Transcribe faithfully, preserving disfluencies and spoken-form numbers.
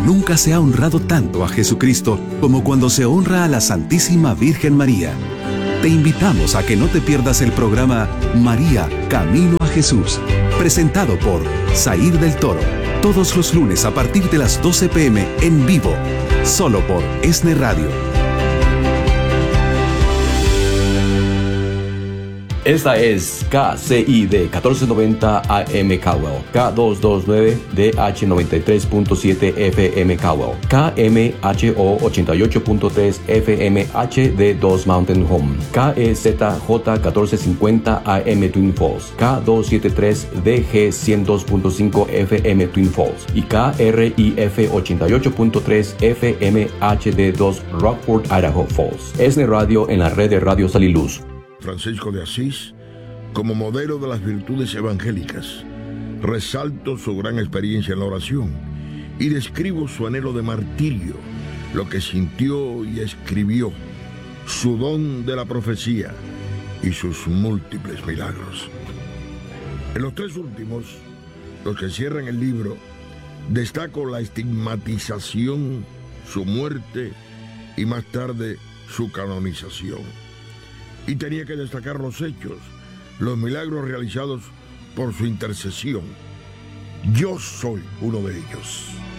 Nunca se ha honrado tanto a Jesucristo como cuando se honra a la Santísima Virgen María. Te invitamos a que no te pierdas el programa María, Camino a Jesús, presentado por Zair del Toro, todos los lunes a partir de las doce pe eme en vivo, solo por ESNE Radio. Esta es K C I D catorce noventa A M Cowell, K doscientos veintinueve D H noventa y tres punto siete F M Cowell, K M H O ochenta y ocho punto tres F M H D dos Mountain Home, K E Z J catorce cincuenta A M Twin Falls, K doscientos setenta y tres D G ciento dos punto cinco F M Twin Falls y K R I F ochenta y ocho punto tres F M H D dos Rockford, Idaho Falls. ESNE Radio en la red de Radio Sal y Luz. Francisco de Asís, como modelo de las virtudes evangélicas, resalto su gran experiencia en la oración y describo su anhelo de martirio, lo que sintió y escribió, su don de la profecía y sus múltiples milagros. En los tres últimos, los que cierran el libro, destaco la estigmatización, su muerte y más tarde su canonización. Y tenía que destacar los hechos, los milagros realizados por su intercesión. Yo soy uno de ellos.